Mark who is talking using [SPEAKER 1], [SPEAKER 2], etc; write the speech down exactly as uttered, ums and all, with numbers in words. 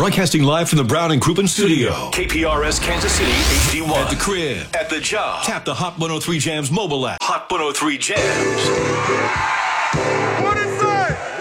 [SPEAKER 1] Broadcasting live from the Brown and Crouppen studio.
[SPEAKER 2] K P R S Kansas City, H D one.
[SPEAKER 1] At the crib.
[SPEAKER 2] At the job.
[SPEAKER 1] Tap the Hot one oh three Jams mobile app.
[SPEAKER 2] Hot one oh three Jams.